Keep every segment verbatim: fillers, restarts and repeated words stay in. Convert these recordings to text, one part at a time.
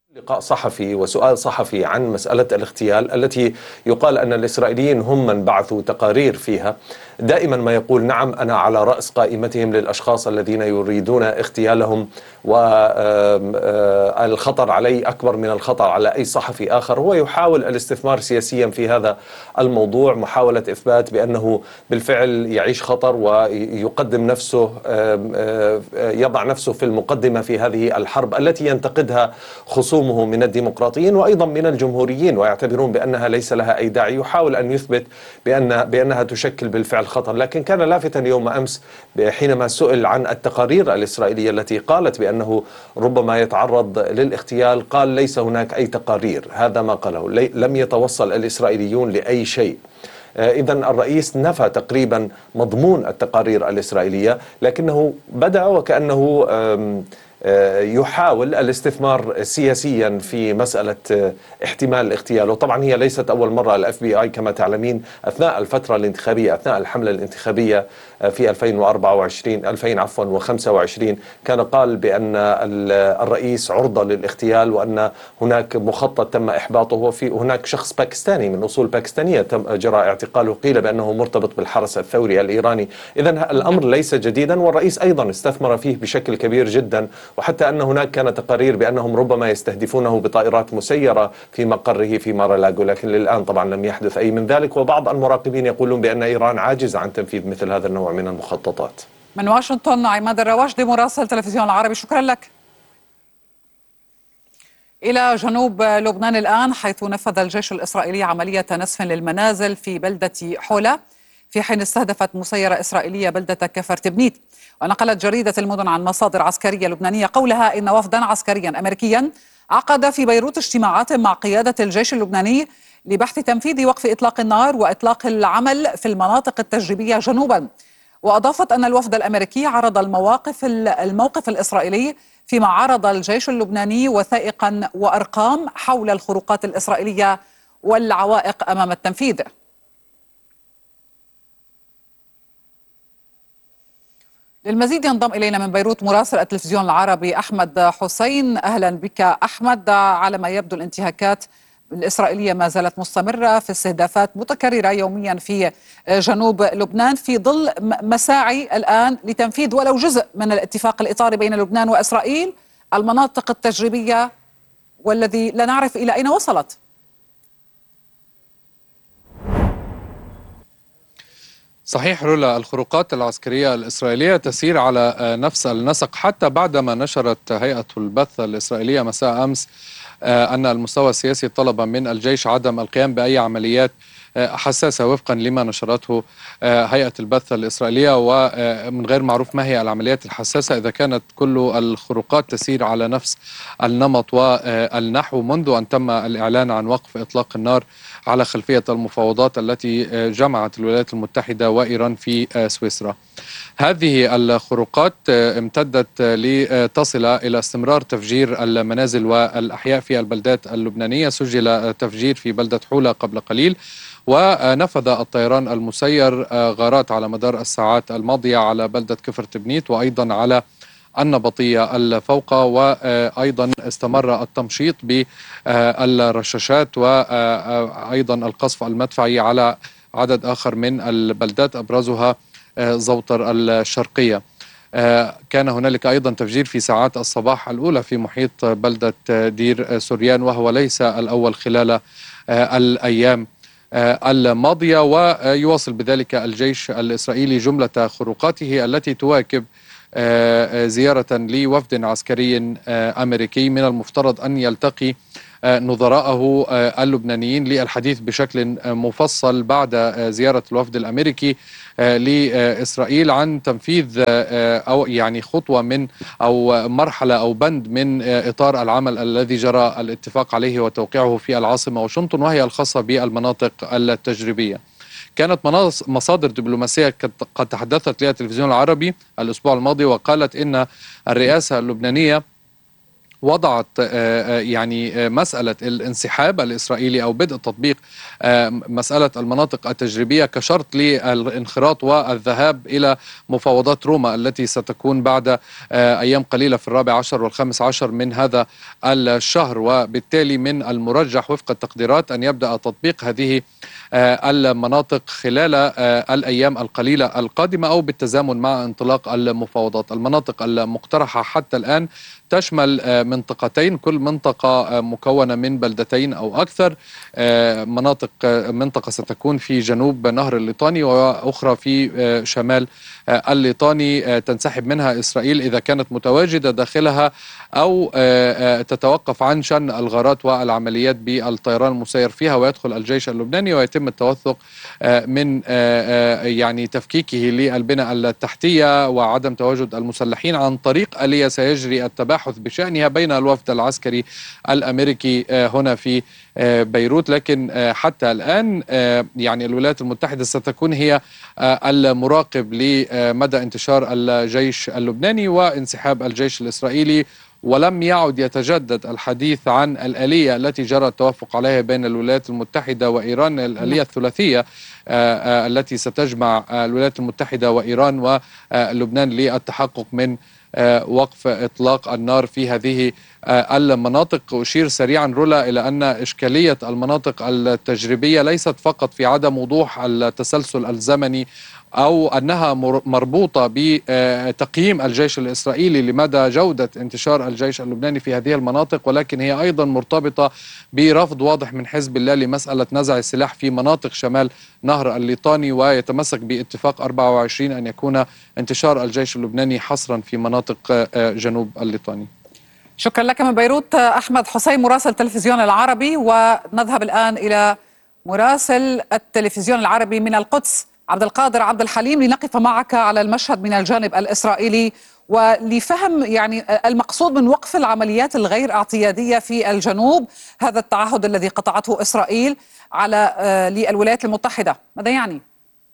لقاء صحفي وسؤال صحفي عن مسألة الاغتيال التي يقال أن الإسرائيليين هم من بعثوا تقارير فيها. دائما ما يقول نعم أنا على رأس قائمتهم للأشخاص الذين يريدون اغتيالهم، والخطر علي أكبر من الخطر على أي صحفي آخر. هو يحاول الاستثمار سياسيا في هذا الموضوع، محاولة إثبات بأنه بالفعل يعيش خطر ويقدم نفسه، يضع نفسه في المقدمة في هذه الحرب التي ينتقدها خصومه من الديمقراطيين وأيضا من الجمهوريين، ويعتبرون بأنها ليس لها أي داعي. يحاول أن يثبت بأن بأنها تشكل بالفعل خطر. لكن كان لافتا يوم أمس حينما سئل عن التقارير الإسرائيلية التي قالت بأنه ربما يتعرض للاغتيال، قال ليس هناك أي تقارير. هذا ما قاله، لم يتوصل الإسرائيليون لأي شيء. إذن الرئيس نفى تقريبا مضمون التقارير الإسرائيلية، لكنه بدأ وكأنه يحاول الاستثمار سياسيا في مسألة احتمال الاغتيال. وطبعا هي ليست أول مرة. الاف بي اي كما تعلمين أثناء الفترة الانتخابية، أثناء الحملة الانتخابية في ألفين وأربعة وعشرين ألفين عفوا وخمسة وعشرين كان قال بأن الرئيس عرضة للاغتيال، وأن هناك مخطط تم إحباطه، وفي هناك شخص باكستاني من أصول باكستانية تم جرى اعتقاله، قيل بأنه مرتبط بالحرس الثوري الإيراني. إذن الأمر ليس جديدا، والرئيس أيضا استثمر فيه بشكل كبير جدا، وحتى أن هناك كان تقارير بأنهم ربما يستهدفونه بطائرات مسيرة في مقره في مارالاغو، لكن للآن طبعا لم يحدث أي من ذلك. وبعض المراقبين يقولون بأن إيران عاجزة عن تنفيذ مثل هذا النوع من المخططات. من واشنطن عماد الرواجدي مراسل تلفزيون العربي، شكرا لك. إلى جنوب لبنان الآن، حيث نفذ الجيش الإسرائيلي عملية نسف للمنازل في بلدة حولة، في حين استهدفت مسيرة إسرائيلية بلدة كفر تبنيت. ونقلت جريدة المدن عن مصادر عسكرية لبنانية قولها إن وفدا عسكريا أمريكيا عقد في بيروت اجتماعات مع قيادة الجيش اللبناني لبحث تنفيذ وقف إطلاق النار وإطلاق العمل في المناطق التجريبية جنوبا. وأضافت أن الوفد الأمريكي عرض المواقف الموقف الإسرائيلي، فيما عرض الجيش اللبناني وثائقا وأرقام حول الخروقات الإسرائيلية والعوائق أمام التنفيذ. للمزيد ينضم إلينا من بيروت مراسل التلفزيون العربي أحمد حسين. أهلا بك أحمد. على ما يبدو الانتهاكات الإسرائيلية ما زالت مستمرة في استهدافات متكررة يوميا في جنوب لبنان، في ظل مساعي الآن لتنفيذ ولو جزء من الاتفاق الإطاري بين لبنان وإسرائيل، المناطق التجريبية والذي لا نعرف إلى أين وصلت. صحيح رولا، الخروقات العسكرية الإسرائيلية تسير على نفس النسق، حتى بعدما نشرت هيئة البث الإسرائيلية مساء أمس أن المستوى السياسي طلب من الجيش عدم القيام بأي عمليات حساسة وفقا لما نشرته هيئة البث الإسرائيلية. ومن غير معروف ما هي العمليات الحساسة إذا كانت كل الخروقات تسير على نفس النمط والنحو منذ أن تم الإعلان عن وقف إطلاق النار على خلفية المفاوضات التي جمعت الولايات المتحدة وإيران في سويسرا. هذه الخروقات امتدت لتصل إلى استمرار تفجير المنازل والأحياء في البلدات اللبنانية. سجل تفجير في بلدة حولة قبل قليل، ونفذ الطيران المسير غارات على مدار الساعات الماضية على بلدة كفر تبنيت وأيضا على النبطية الفوقة. وأيضا استمر التمشيط بالرشاشات وأيضا القصف المدفعي على عدد آخر من البلدات أبرزها زوطر الشرقية. كان هنالك أيضا تفجير في ساعات الصباح الأولى في محيط بلدة دير سوريان، وهو ليس الأول خلال الأيام الماضية. ويواصل بذلك الجيش الإسرائيلي جملة خروقاته التي تواكب زيارة لوفد عسكري أمريكي من المفترض أن يلتقي نظراءه اللبنانيين للحديث بشكل مفصل بعد زيارة الوفد الأمريكي لإسرائيل عن تنفيذ أو يعني خطوة من أو مرحلة أو بند من إطار العمل الذي جرى الاتفاق عليه وتوقيعه في العاصمة واشنطن، وهي الخاصة بالمناطق التجريبية. كانت مصادر دبلوماسية قد تحدثت للتلفزيون العربي الأسبوع الماضي وقالت إن الرئاسة اللبنانية وضعت يعني مسألة الانسحاب الإسرائيلي أو بدء تطبيق مسألة المناطق التجريبية كشرط للانخراط والذهاب إلى مفاوضات روما التي ستكون بعد أيام قليلة في الرابع عشر والخامس عشر من هذا الشهر، وبالتالي من المرجح وفق التقديرات أن يبدأ تطبيق هذه المناطق خلال الأيام القليلة القادمة أو بالتزامن مع انطلاق المفاوضات. المناطق المقترحة حتى الآن تشمل منطقتين، كل منطقة مكونة من بلدتين أو أكثر. مناطق منطقة ستكون في جنوب نهر الليطاني وأخرى في شمال الليطاني تنسحب منها إسرائيل إذا كانت متواجدة داخلها أو تتوقف عن شن الغارات والعمليات بالطيران المسير فيها، ويدخل الجيش اللبناني ويتم التوثق من يعني تفكيكه للبنى التحتية وعدم تواجد المسلحين عن طريق آلية سيجري التباحث بشأنها بين الوفد العسكري الأمريكي هنا في بيروت. لكن حتى الآن يعني الولايات المتحدة ستكون هي المراقب لمدى انتشار الجيش اللبناني وانسحاب الجيش الإسرائيلي، ولم يعد يتجدد الحديث عن الآلية التي جرى التوافق عليها بين الولايات المتحدة وإيران، الآلية الثلاثية التي ستجمع الولايات المتحدة وإيران ولبنان للتحقق من وقف إطلاق النار في هذه المناطق. أشير سريعا رولا إلى أن إشكالية المناطق التجريبية ليست فقط في عدم وضوح التسلسل الزمني أو أنها مربوطة بتقييم الجيش الإسرائيلي لمدى جودة انتشار الجيش اللبناني في هذه المناطق، ولكن هي أيضا مرتبطة برفض واضح من حزب الله لمسألة نزع السلاح في مناطق شمال نهر الليطاني، ويتمسك باتفاق أربعة وعشرين أن يكون انتشار الجيش اللبناني حصرا في مناطق جنوب الليطاني. شكرا لك من بيروت أحمد حسين مراسل التلفزيون العربي. ونذهب الآن إلى مراسل التلفزيون العربي من القدس عبد القادر عبد الحليم لنقف معك على المشهد من الجانب الإسرائيلي ولفهم يعني المقصود من وقف العمليات الغير اعتيادية في الجنوب، هذا التعهد الذي قطعته إسرائيل على للولايات المتحدة، ماذا يعني؟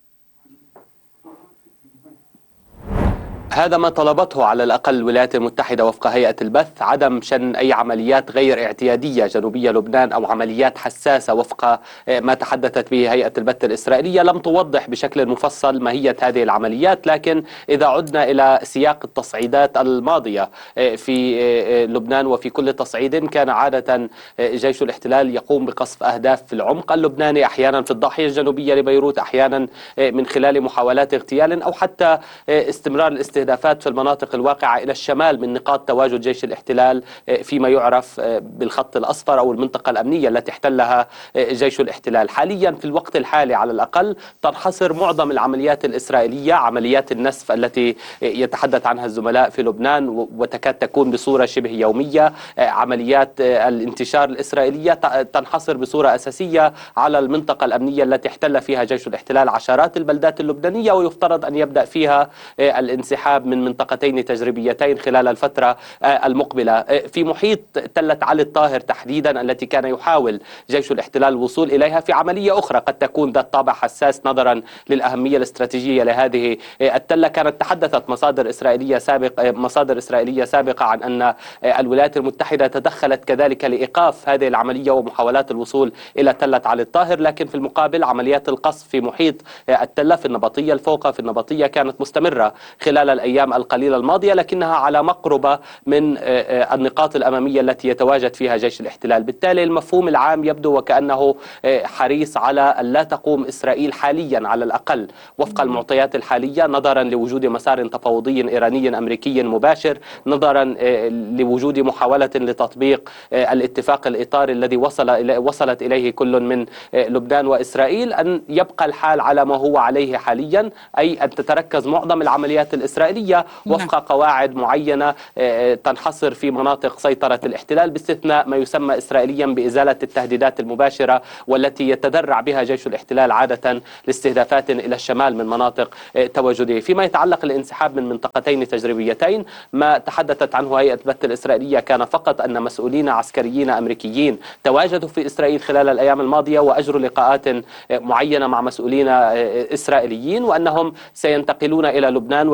هذا ما طلبته على الأقل الولايات المتحدة وفق هيئة البث، عدم شن أي عمليات غير اعتيادية جنوبية لبنان أو عمليات حساسة وفق ما تحدثت به هيئة البث الإسرائيلية. لم توضح بشكل مفصل ماهية هذه العمليات، لكن إذا عدنا إلى سياق التصعيدات الماضية في لبنان وفي كل تصعيد كان عادة جيش الاحتلال يقوم بقصف أهداف في العمق اللبناني، أحيانا في الضاحية الجنوبية لبيروت، أحيانا من خلال محاولات اغتيال أو حتى استمرار الاستهداف استهدافات في المناطق الواقعة إلى الشمال من نقاط تواجد جيش الاحتلال فيما يعرف بالخط الأصفر أو المنطقة الأمنية التي احتلها جيش الاحتلال. حاليا في الوقت الحالي على الأقل تنحصر معظم العمليات الإسرائيلية، عمليات النسف التي يتحدث عنها الزملاء في لبنان وتكاد تكون بصورة شبه يومية، عمليات الانتشار الإسرائيلية تنحصر بصورة أساسية على المنطقة الأمنية التي احتل فيها جيش الاحتلال عشرات البلدات اللبنانية، ويفترض أن يبدأ فيها الانسحاب من منطقتين تجريبيتين خلال الفترة المقبلة. في محيط تلة علي الطاهر تحديدا التي كان يحاول جيش الاحتلال الوصول إليها في عملية أخرى قد تكون ذات طابع حساس نظرا للأهمية الاستراتيجية لهذه التلة، كانت تحدثت مصادر إسرائيلية سابق مصادر إسرائيلية سابقة عن أن الولايات المتحدة تدخلت كذلك لإيقاف هذه العملية ومحاولات الوصول إلى تلة علي الطاهر، لكن في المقابل عمليات القصف في محيط التلة في النبطية الفوقة في النبطية كانت مستمرة خلال الأيام القليلة الماضية، لكنها على مقربة من النقاط الأمامية التي يتواجد فيها جيش الاحتلال. بالتالي المفهوم العام يبدو وكأنه حريص على أن لا تقوم إسرائيل حاليا على الأقل وفق المعطيات الحالية، نظرا لوجود مسار تفاوضي إيراني أمريكي مباشر، نظرا لوجود محاولة لتطبيق الاتفاق الإطاري الذي وصل إلي وصلت إليه كل من لبنان وإسرائيل، أن يبقى الحال على ما هو عليه حاليا، أي أن تتركز معظم العمليات الإسرائيلية وفق قواعد معينة تنحصر في مناطق سيطرة الاحتلال، باستثناء ما يسمى إسرائيليا بإزالة التهديدات المباشرة والتي يتدرع بها جيش الاحتلال عادة لاستهدافات إلى الشمال من مناطق تواجده. فيما يتعلق الانسحاب من منطقتين تجريبيتين، ما تحدثت عنه هيئة البث الإسرائيلية كان فقط أن مسؤولين عسكريين أمريكيين تواجدوا في إسرائيل خلال الأيام الماضية وأجروا لقاءات معينة مع مسؤولين إسرائيليين، وأنهم سينتقلون إلى لبنان، ويبدو من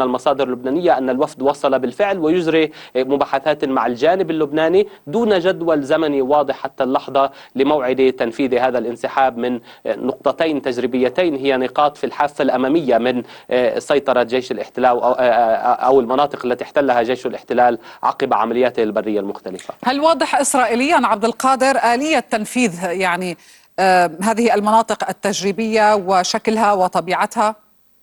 المصادر اللبنانية أن الوفد وصل بالفعل ويجري مباحثات مع الجانب اللبناني دون جدول زمني واضح حتى اللحظة لموعد تنفيذ هذا الانسحاب من نقطتين تجريبيتين هي نقاط في الحافة الأمامية من سيطرة جيش الاحتلال أو المناطق التي احتلها جيش الاحتلال عقب عملياته البرية المختلفة. هل واضح إسرائيليا عبد القادر آلية تنفيذ يعني آه هذه المناطق التجريبية وشكلها وطبيعتها؟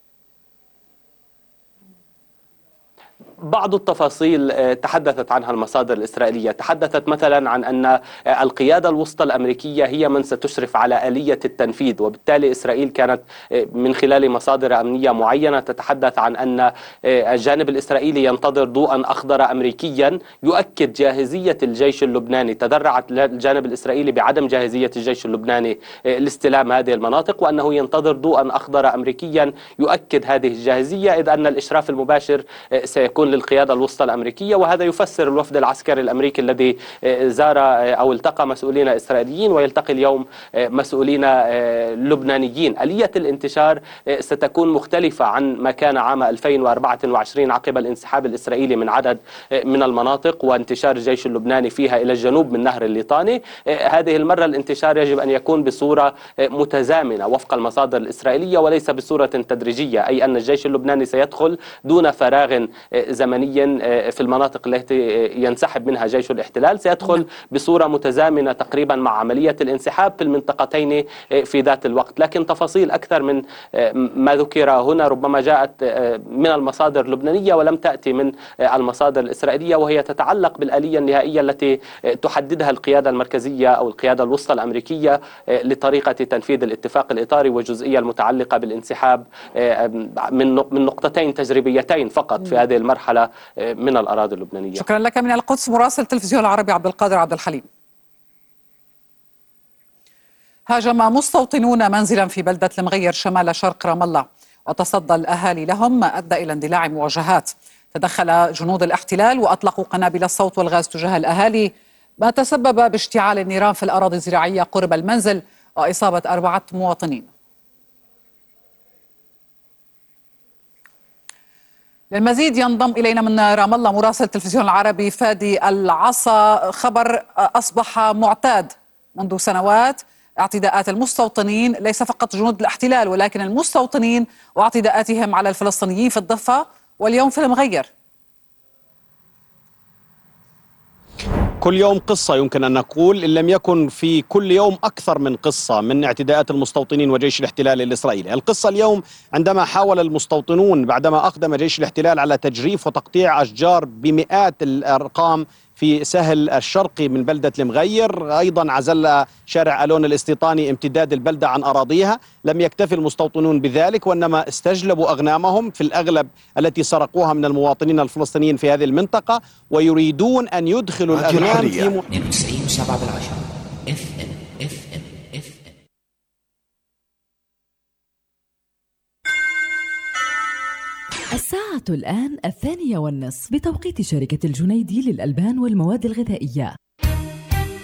بعض التفاصيل تحدثت عنها المصادر الإسرائيلية، تحدثت مثلا عن أن القيادة الوسطى الأمريكية هي من ستشرف على آلية التنفيذ، وبالتالي إسرائيل كانت من خلال مصادر أمنية معينة تتحدث عن أن الجانب الإسرائيلي ينتظر ضوءا أخضر أمريكيا يؤكد جاهزية الجيش اللبناني. تذرعت الجانب الإسرائيلي بعدم جاهزية الجيش اللبناني لاستلام هذه المناطق، وأنه ينتظر ضوءا أخضر أمريكيا يؤكد هذه الجاهزية، إذ أن الإشراف المباشر سيكون للقيادة الوسطى الأمريكية. وهذا يفسر الوفد العسكري الأمريكي الذي زار أو التقى مسؤولين إسرائيليين ويلتقي اليوم مسؤولين لبنانيين. آلية الانتشار ستكون مختلفة عن ما كان عام ألفين وأربعة وعشرين عقب الانسحاب الإسرائيلي من عدد من المناطق وانتشار الجيش اللبناني فيها إلى الجنوب من نهر الليطاني. هذه المرة الانتشار يجب أن يكون بصورة متزامنة وفق المصادر الإسرائيلية وليس بصورة تدريجية، أي أن الجيش اللبناني سيدخل دون فراغ زمنيا في المناطق التي ينسحب منها جيش الاحتلال، سيدخل بصورة متزامنة تقريبا مع عملية الانسحاب في المنطقتين في ذات الوقت. لكن تفاصيل أكثر من ما ذكر هنا ربما جاءت من المصادر اللبنانية ولم تأتي من المصادر الإسرائيلية، وهي تتعلق بالآلية النهائية التي تحددها القيادة المركزية أو القيادة الوسطى الأمريكية لطريقة تنفيذ الاتفاق الإطاري والجزئية المتعلقة بالانسحاب من من نقطتين تجريبيتين فقط في هذه المرحلة من الأراضي اللبنانية. شكرا لك من القدس مراسل التلفزيون العربي عبد القادر عبد الحليم. هاجم مستوطنون منزلا في بلدة المغير شمال شرق رام الله وتصدى الأهالي لهم ما أدى إلى اندلاع مواجهات. تدخل جنود الاحتلال وأطلقوا قنابل الصوت والغاز تجاه الأهالي ما تسبب باشتعال النيران في الأراضي الزراعية قرب المنزل وإصابة أربعة مواطنين. للمزيد ينضم إلينا من رام الله مراسل التلفزيون العربي فادي العصا. خبر أصبح معتاد منذ سنوات، اعتداءات المستوطنين، ليس فقط جنود الاحتلال ولكن المستوطنين واعتداءاتهم على الفلسطينيين في الضفة واليوم في المغير. كل يوم قصة يمكن أن نقول، إن لم يكن في كل يوم أكثر من قصة من اعتداءات المستوطنين وجيش الاحتلال الإسرائيلي. القصة اليوم عندما حاول المستوطنون بعدما أقدم جيش الاحتلال على تجريف وتقطيع أشجار بمئات الأرقام في سهل الشرقي من بلدة المغير، أيضا عزل شارع ألون الاستيطاني امتداد البلدة عن أراضيها. لم يكتفي المستوطنون بذلك وإنما استجلبوا أغنامهم في الأغلب التي سرقوها من المواطنين الفلسطينيين في هذه المنطقة، ويريدون أن يدخلوا الأغنام في م... تسعين وسبعة بالعشرة اف ام اف ام اف ام. الساعة الآن الثانية والنصف بتوقيت شركة الجنيدي للألبان والمواد الغذائية.